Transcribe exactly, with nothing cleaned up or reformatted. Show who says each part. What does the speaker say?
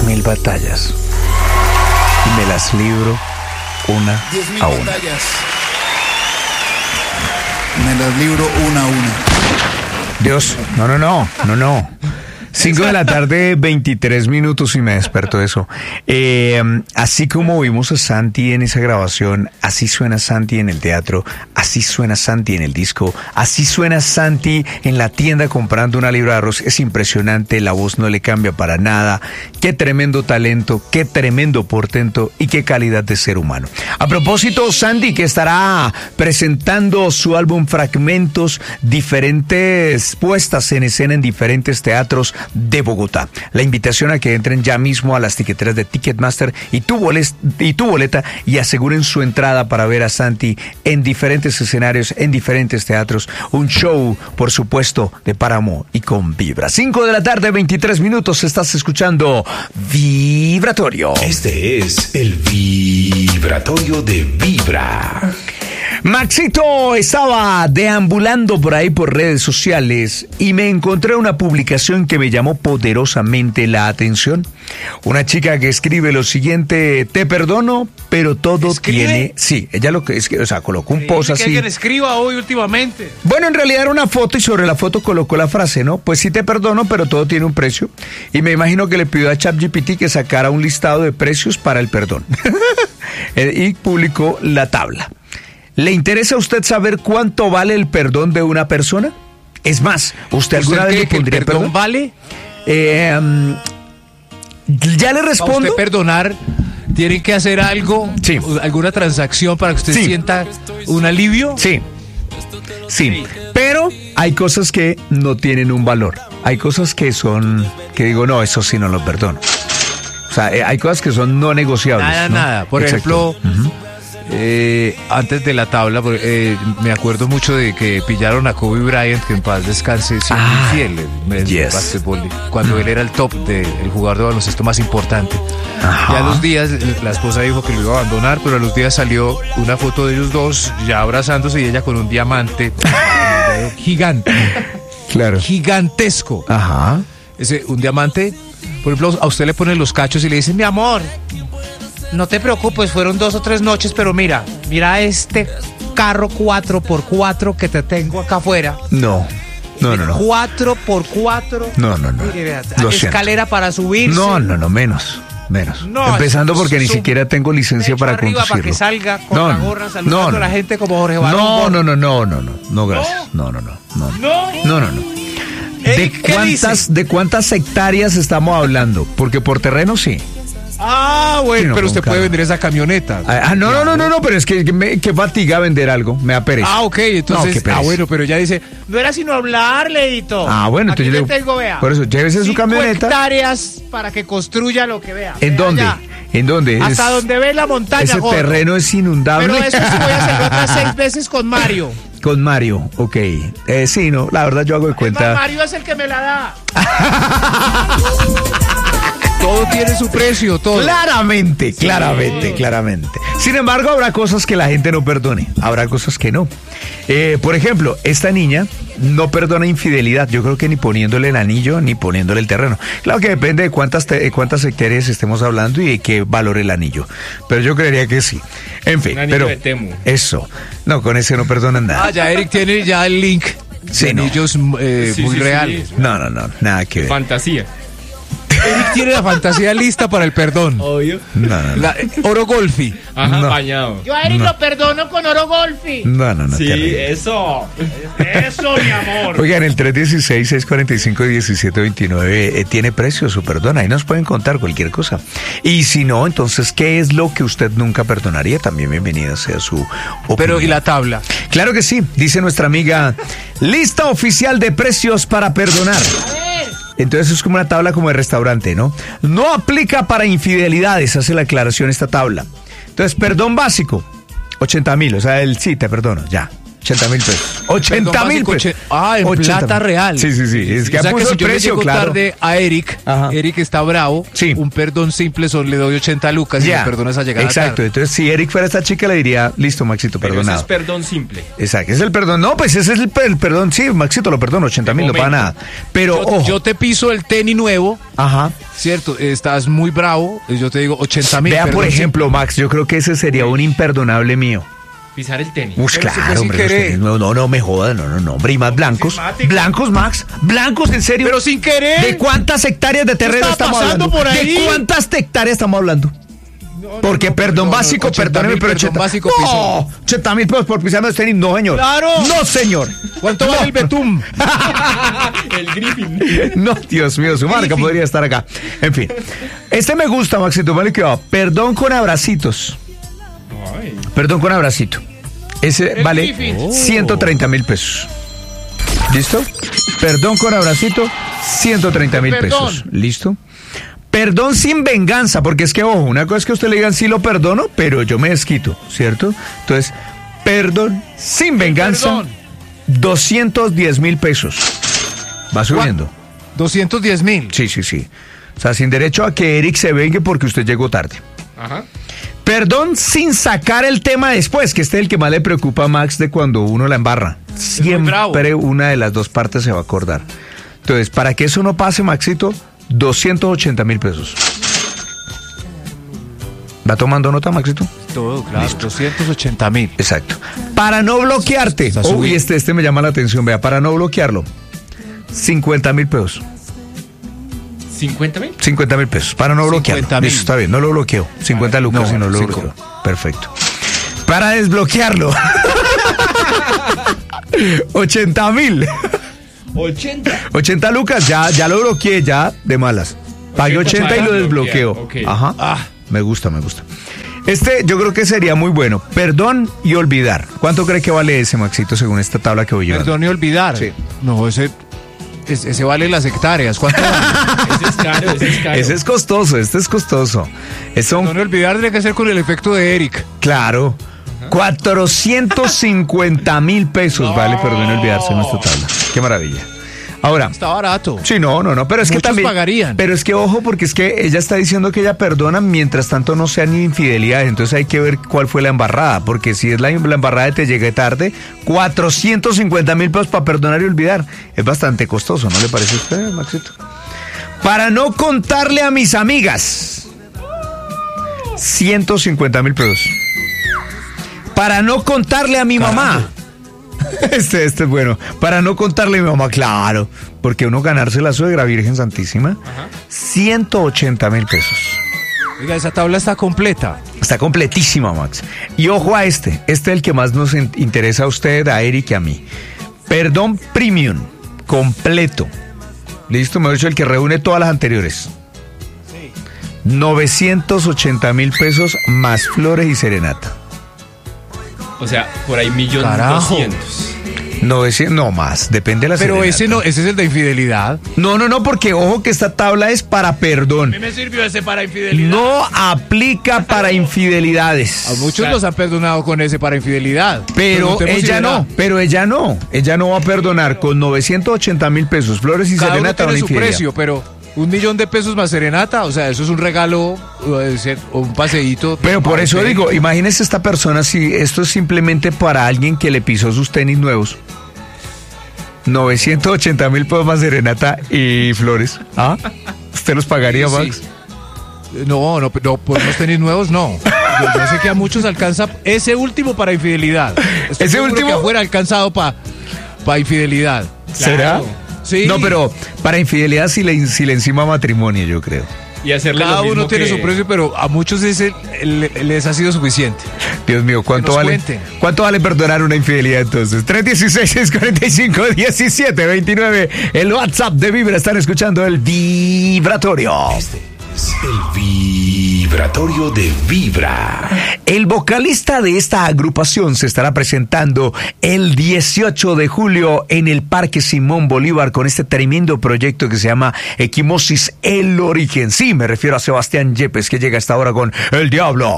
Speaker 1: mil batallas y me las libro una
Speaker 2: diez mil
Speaker 1: a una.
Speaker 2: batallas. Me las libro una a una.
Speaker 1: Dios, no, no, no, no, no. Cinco de la tarde, veintitrés minutos y me despertó eso. Eh, así como vimos a Santi en esa grabación, así suena Santi en el teatro, así suena Santi en el disco, así suena Santi en la tienda comprando una libra de arroz. Es impresionante, la voz no le cambia para nada. Qué tremendo talento, qué tremendo portento y qué calidad de ser humano. A propósito, Santi, que estará presentando su álbum Fragmentos, diferentes puestas en escena en diferentes teatros de Bogotá. La invitación a que entren ya mismo a las tiqueteras de Ticketmaster y tu, bolet, y tu boleta y aseguren su entrada para ver a Santi en diferentes escenarios, en diferentes teatros. Un show, por supuesto, de páramo y con vibra. Cinco de la tarde, veintitrés minutos. Estás escuchando Vibratorio.
Speaker 3: Este es el Vibratorio de Vibra.
Speaker 1: Maxito estaba deambulando por ahí por redes sociales y me encontré una publicación que me llamó poderosamente la atención. Una chica que escribe lo siguiente: te perdono, pero todo
Speaker 4: ¿Escribe?
Speaker 1: tiene... Sí, ella lo que es que, o sea, colocó un post
Speaker 4: que
Speaker 1: así.
Speaker 4: alguien escriba hoy últimamente.
Speaker 1: Bueno, en realidad era una foto y sobre la foto colocó la frase, ¿no? Pues sí te perdono, pero todo tiene un precio. Y me imagino que le pidió a ChatGPT que sacara un listado de precios para el perdón. Y publicó la tabla. ¿Le interesa a usted saber cuánto vale el perdón de una persona? Es más, ¿usted alguna vez le
Speaker 4: que el
Speaker 1: pondría
Speaker 4: perdón
Speaker 1: perdón?
Speaker 4: vale?
Speaker 1: Eh, um, ya le
Speaker 4: Para
Speaker 1: respondo.
Speaker 4: usted perdonar, tienen que hacer algo,
Speaker 1: Sí.
Speaker 4: alguna transacción para que usted
Speaker 1: Sí.
Speaker 4: sienta un alivio.
Speaker 1: Sí, sí, pero hay cosas que no tienen un valor. Hay cosas que son, que digo, no, eso sí no lo perdono. O sea, eh, hay cosas que son no negociables.
Speaker 4: Nada,
Speaker 1: ¿no?
Speaker 4: nada. Por
Speaker 1: Exacto.
Speaker 4: ejemplo,
Speaker 1: Ujú.
Speaker 4: eh, antes de la tabla, eh, me acuerdo mucho de que pillaron a Kobe Bryant, que en paz descanse, siendo
Speaker 1: Ah,
Speaker 4: infiel en el
Speaker 1: yes.
Speaker 4: básquetbol, cuando él era el top del jugador de baloncesto más importante.
Speaker 1: Ajá.
Speaker 4: Y a los días, la esposa dijo que lo iba a abandonar, pero a los días salió una foto de ellos dos ya abrazándose y ella con un diamante gigante,
Speaker 1: Claro.
Speaker 4: gigantesco.
Speaker 1: Ajá.
Speaker 4: Ese, un diamante, por ejemplo, a usted le ponen los cachos y le dicen, mi amor, no te preocupes, fueron dos o tres noches, pero mira, mira este carro cuatro por cuatro que te tengo acá afuera.
Speaker 1: No, no, no, no.
Speaker 4: cuatro por cuatro.
Speaker 1: No, no, no.
Speaker 4: Mire, vea,
Speaker 1: Lo siento.
Speaker 4: escalera para subirse.
Speaker 1: No, no, no, menos. Menos.
Speaker 4: No,
Speaker 1: Empezando porque ni
Speaker 4: su-
Speaker 1: siquiera tengo licencia
Speaker 4: Pecho
Speaker 1: para
Speaker 4: arriba
Speaker 1: conducirlo.
Speaker 4: para que salga con
Speaker 1: No,
Speaker 4: la
Speaker 1: no,
Speaker 4: gorra saludando
Speaker 1: no, no.
Speaker 4: a la gente como Jorge Barón.
Speaker 1: No, no, no, no, no, no, no, gracias. No, no, no, no.
Speaker 4: No.
Speaker 1: No, no, no. ¿De
Speaker 4: Eric, ¿qué
Speaker 1: cuántas,
Speaker 4: dice?
Speaker 1: de cuántas hectáreas estamos hablando? Porque por terreno sí.
Speaker 4: Ah, bueno,
Speaker 1: Sí, no,
Speaker 4: pero
Speaker 1: con
Speaker 4: usted puede
Speaker 1: calma.
Speaker 4: vender esa camioneta.
Speaker 1: Ah, no, no, no, no, no, pero es que, que me que fatiga vender algo, me da pereza.
Speaker 4: Ah, ok,
Speaker 1: No,
Speaker 4: entonces,
Speaker 1: qué pereza.
Speaker 4: ah, bueno, pero ella dice, no era sino hablar, Leito.
Speaker 1: Ah, bueno,
Speaker 4: Aquí
Speaker 1: entonces yo
Speaker 4: le
Speaker 1: le-
Speaker 4: tengo, vea.
Speaker 1: por eso, llévese su
Speaker 4: Cinco
Speaker 1: camioneta.
Speaker 4: hectáreas para que construya lo que vea.
Speaker 1: ¿En
Speaker 4: Vea
Speaker 1: dónde?
Speaker 4: allá.
Speaker 1: ¿En dónde?
Speaker 4: Hasta
Speaker 1: Es-
Speaker 4: donde ve la montaña,
Speaker 1: Ese
Speaker 4: gordo.
Speaker 1: terreno es inundable.
Speaker 4: Pero eso sí voy a hacer otras seis veces con Mario.
Speaker 1: Con Mario, ok. Eh, sí, no, la verdad yo hago de
Speaker 4: Además,
Speaker 1: cuenta.
Speaker 4: Mario es el que me la da. Todo tiene su precio, todo.
Speaker 1: Claramente, claramente, claramente. Sin embargo, habrá cosas que la gente no perdone, habrá cosas que no. Eh, por ejemplo, esta niña no perdona infidelidad. Yo creo que ni poniéndole el anillo ni poniéndole el terreno. Claro que depende de cuántas, te- de cuántas hectáreas estemos hablando y de qué valore el anillo. Pero yo creería que sí. En fin,
Speaker 5: Un anillo
Speaker 1: pero
Speaker 5: de Temu.
Speaker 1: eso. No, con ese no perdonan nada.
Speaker 4: Ah, ya Eric tiene ya el link
Speaker 1: Sí,
Speaker 4: de
Speaker 1: no.
Speaker 4: anillos eh,
Speaker 5: Sí,
Speaker 4: muy
Speaker 5: sí, sí.
Speaker 4: reales.
Speaker 1: No, no, no, nada que ver.
Speaker 5: Fantasía.
Speaker 4: Eric tiene la fantasía lista para el perdón.
Speaker 5: Obvio.
Speaker 1: No, no, no.
Speaker 4: La- eh, oro golfi.
Speaker 5: Ajá,
Speaker 1: No.
Speaker 5: bañado.
Speaker 4: Yo a Eric lo perdono con oro golfi.
Speaker 1: No, no, no.
Speaker 5: Sí,
Speaker 1: terrible.
Speaker 5: eso.
Speaker 4: Eso, mi amor.
Speaker 1: Oigan, el tres uno seis, seis cuatro cinco, uno siete dos nueve eh, tiene precio su perdón. Ahí nos pueden contar cualquier cosa. Y si no, entonces, ¿qué es lo que usted nunca perdonaría? También bienvenida sea su opinión.
Speaker 4: Pero, ¿y la tabla?
Speaker 1: Claro que sí, dice nuestra amiga, lista oficial de precios para perdonar. Entonces es como una tabla como de restaurante, ¿no? No aplica para infidelidades, hace la aclaración esta tabla. Entonces, perdón básico, ochenta mil, o sea, el sí, te perdono, ya. ochenta mil pesos. ochenta mil pesos.
Speaker 4: Ah, en
Speaker 1: ochenta
Speaker 4: plata real.
Speaker 1: Sí, sí, sí. Es que
Speaker 4: O sea que
Speaker 1: puso
Speaker 4: si
Speaker 1: el
Speaker 4: yo le
Speaker 1: precio,
Speaker 4: llego
Speaker 1: claro.
Speaker 4: tarde a Eric,
Speaker 1: Ajá.
Speaker 4: Eric está bravo,
Speaker 1: Sí.
Speaker 4: un perdón simple son le doy ochenta lucas y
Speaker 1: Ya.
Speaker 4: me perdonas a llegar
Speaker 1: Exacto.
Speaker 4: tarde.
Speaker 1: Entonces, si Eric fuera esta chica, le diría, listo, Maxito,
Speaker 5: Pero ese
Speaker 1: perdonado.
Speaker 5: es perdón simple.
Speaker 1: Exacto. Es el perdón. No, pues ese es el, per- el perdón. Sí, Maxito, lo perdono. ochenta mil, no para nada. Pero,
Speaker 4: Yo,
Speaker 1: ojo.
Speaker 4: yo te piso el tenis nuevo,
Speaker 1: Ajá.
Speaker 4: cierto, estás muy bravo, y yo te digo ochenta mil.
Speaker 1: Vea, por
Speaker 4: perdón
Speaker 1: ejemplo, Max, yo creo que ese sería un imperdonable mío.
Speaker 5: Pisar el tenis.
Speaker 1: Uy,
Speaker 4: Pero si fue
Speaker 1: claro,
Speaker 4: sin
Speaker 1: hombre. los
Speaker 4: querer.
Speaker 1: tenis nuevos. No, no me jodas, no, no, no, hombre. Y más blancos.
Speaker 5: sistemático.
Speaker 1: Blancos, Max. Blancos, en serio.
Speaker 4: Pero sin querer.
Speaker 1: ¿De cuántas hectáreas de terreno
Speaker 4: está
Speaker 1: estamos
Speaker 4: pasando
Speaker 1: hablando?
Speaker 4: por ahí?
Speaker 1: ¿De cuántas hectáreas estamos hablando? Porque
Speaker 4: no,
Speaker 1: perdón
Speaker 4: no, no,
Speaker 1: básico,
Speaker 4: ochenta
Speaker 1: perdóneme,
Speaker 4: mil,
Speaker 1: pero
Speaker 4: perdón
Speaker 1: ochenta
Speaker 4: básico,
Speaker 1: no,
Speaker 4: piso.
Speaker 1: ochenta mil pesos por pisarme los tenis, no, señor.
Speaker 4: ¡Claro!
Speaker 1: No, señor.
Speaker 4: ¿Cuánto vale el Betum?
Speaker 5: El Griffin.
Speaker 1: No, Dios mío, su marca podría estar acá. En fin. Este me gusta, Maxito, vale que va. Perdón con abracitos.
Speaker 5: Ay.
Speaker 1: Perdón con abracito. Ese
Speaker 5: El
Speaker 1: vale
Speaker 5: Griffin.
Speaker 1: ciento treinta mil pesos. ¿Listo? Perdón con abracito, ciento treinta mil
Speaker 4: Perdón.
Speaker 1: pesos. ¿Listo? Perdón sin venganza, porque es que, ojo, una cosa es que usted le digan sí lo perdono, pero yo me desquito, ¿cierto? Entonces, perdón sin venganza,
Speaker 4: Perdón.
Speaker 1: doscientos diez mil pesos. Va subiendo.
Speaker 4: doscientos diez mil.
Speaker 1: Sí, sí, sí. O sea, sin derecho a que Eric se vengue porque usted llegó tarde.
Speaker 5: Ajá.
Speaker 1: Perdón sin sacar el tema después, que este es el que más le preocupa a Max de cuando uno la embarra.
Speaker 4: bravo.
Speaker 1: Siempre una de las dos partes se va a acordar. Entonces, para que eso no pase, Maxito, doscientos ochenta mil pesos. ¿Va tomando nota, Maxito?
Speaker 4: Todo, claro. doscientos ochenta mil.
Speaker 1: Exacto. Para no bloquearte.
Speaker 4: Está
Speaker 1: Uy,
Speaker 4: subido.
Speaker 1: este, este me llama la atención, vea, para no bloquearlo. cincuenta mil pesos.
Speaker 5: ¿cincuenta mil?
Speaker 1: cincuenta mil pesos. Para no bloquearlo.
Speaker 4: cincuenta mil.
Speaker 1: Listo, está bien, no lo bloqueo. cincuenta lucas
Speaker 4: no,
Speaker 1: si no lo
Speaker 4: cinco.
Speaker 1: bloqueo. Perfecto. Para desbloquearlo. ochenta mil.
Speaker 5: ochenta.
Speaker 1: ochenta lucas, ya, ya lo bloqueé, ya de malas. Pagué ochenta y lo desbloqueo.
Speaker 5: Ok.
Speaker 1: Ajá.
Speaker 4: Ah.
Speaker 1: Me gusta, me gusta. Este yo creo que sería muy bueno. Perdón y olvidar. ¿Cuánto cree que vale ese, Maxito, según esta tabla que voy llevando?
Speaker 4: Perdón y olvidar.
Speaker 1: Sí.
Speaker 4: No, ese, es- ese vale las hectáreas. ¿Cuánto vale?
Speaker 5: Ese es caro, ese es caro.
Speaker 1: Ese es costoso, este es costoso. Es son-
Speaker 4: Perdón y olvidar tiene que ser con el efecto de Eric.
Speaker 1: claro, cuatrocientos cincuenta mil pesos vale, perdón y olvidarse en nuestra tabla. Qué maravilla. Ahora,
Speaker 4: Está barato.
Speaker 1: sí, no, no, no, pero es que
Speaker 4: Muchos
Speaker 1: también
Speaker 4: pagarían.
Speaker 1: Pero es que ojo, porque es que ella está diciendo que ella perdona mientras tanto no sean infidelidades, entonces hay que ver cuál fue la embarrada, porque si es la, la embarrada de te llegué tarde, cuatrocientos cincuenta mil pesos para perdonar y olvidar, es bastante costoso, ¿no le parece a usted, Maxito? Para no contarle a mis amigas, ciento cincuenta mil pesos. Para no contarle a mi mamá. Este, este es bueno. Para no contarle a mi mamá, claro. Porque uno ganarse la suegra Virgen Santísima, ciento ochenta mil pesos.
Speaker 4: Oiga, esa tabla está completa.
Speaker 1: Está completísima, Max. Y ojo a este. Este es el que más nos in- interesa a usted, a Eric y a mí. Perdón premium, completo. Listo, me he dicho el que reúne todas las anteriores. novecientos ochenta mil pesos más flores y serenata.
Speaker 5: O sea, por ahí millón
Speaker 4: Carajo.
Speaker 5: doscientos.
Speaker 1: novecientos, no más, depende de la
Speaker 4: Pero
Speaker 1: serenata.
Speaker 4: ese no, ese es el de infidelidad.
Speaker 1: No, no, no, porque ojo que esta tabla es para perdón.
Speaker 4: me sirvió ese para infidelidad.
Speaker 1: No aplica para infidelidades.
Speaker 4: A muchos los han perdonado con ese para infidelidad.
Speaker 1: Pero
Speaker 4: Preguntemos si
Speaker 1: ella
Speaker 4: verá.
Speaker 1: no, pero ella no. Ella no va a perdonar con novecientos ochenta mil pesos, flores y
Speaker 4: Cada uno
Speaker 1: serenata
Speaker 4: tiene
Speaker 1: una
Speaker 4: su
Speaker 1: infidelidad.
Speaker 4: precio, pero un millón de pesos más serenata, o sea, eso es un regalo eh, ser- o un paseíto.
Speaker 1: Pero por
Speaker 4: Ah,
Speaker 1: eso
Speaker 4: ok.
Speaker 1: digo, imagínese esta persona si esto es simplemente para alguien que le pisó sus tenis nuevos. novecientos ochenta mil pesos más serenata y flores. ¿Ah? ¿Usted los pagaría,
Speaker 4: Sí.
Speaker 1: Max?
Speaker 4: No, no, no, por unos tenis nuevos no. Yo, yo sé que a muchos alcanza ese último para infidelidad. Estoy
Speaker 1: ¿Ese
Speaker 4: seguro
Speaker 1: último?
Speaker 4: que afuera alcanzado para pa infidelidad.
Speaker 1: ¿Será?
Speaker 4: Sí.
Speaker 1: No, pero para infidelidad si le, si le encima matrimonio, yo creo.
Speaker 5: Y hacerle
Speaker 4: Cada
Speaker 5: lo mismo
Speaker 4: uno tiene
Speaker 5: que-
Speaker 4: su precio, pero a muchos ese, le- les ha sido suficiente.
Speaker 1: Dios mío, ¿cuánto
Speaker 4: nos
Speaker 1: vale?
Speaker 4: cuenten.
Speaker 1: ¿Cuánto vale perdonar una infidelidad entonces? tres uno seis, seis cuatro cinco, uno siete dos nueve. El WhatsApp de Vibra. Están escuchando el Vibratorio.
Speaker 3: El vibratorio de Vibra.
Speaker 1: El vocalista de esta agrupación se estará presentando el dieciocho de julio en el Parque Simón Bolívar con este tremendo proyecto que se llama Equimosis El Origen. Sí, me refiero a Sebastián Yepes, que llega hasta ahora con El Diablo